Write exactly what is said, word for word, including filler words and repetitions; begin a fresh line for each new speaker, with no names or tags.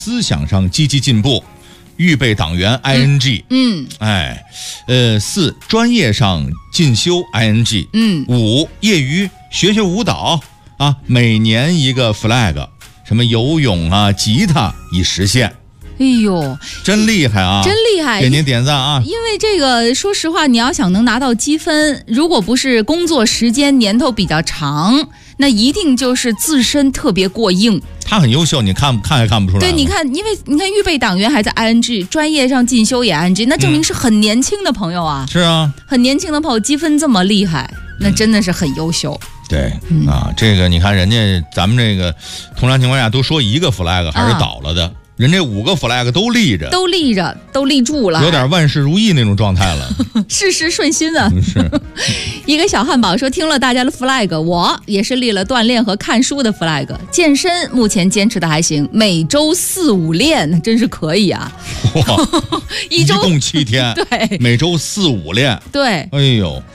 思想上积极进步，预备党员 I N G，
嗯，
哎，呃，四专业上进修 I N G，
嗯，
五业余学学舞蹈啊，每年一个 flag， 什么游泳啊、吉他已实现。
哎呦，
真厉害啊！
真厉害，
给您点赞啊！
因为这个，说实话，你要想能拿到积分，如果不是工作时间年头比较长，那一定就是自身特别过硬。
他很优秀，你看看还看不出来。
对，你看，因为你看预备党员还在 I N G， 专业上进修也 I N G， 那证明是很年轻的朋友啊。
嗯、是啊，
很年轻的朋友积分这么厉害，那真的是很优秀。
嗯、对、嗯、啊，这个你看人家咱们这个通常情况下都说一个 flag 还是倒了的。啊，人这五个 flag 都立着，
都立着，都立住了，
有点万事如意那种状态了，
事事顺心啊！
是。
一个小汉堡说，听了大家的 flag， 我也是立了锻炼和看书的 flag。健身目前坚持的还行，每周四五练，真是可以啊！
哇，一周一共七天，
对，
每周四五练，
对，
哎呦。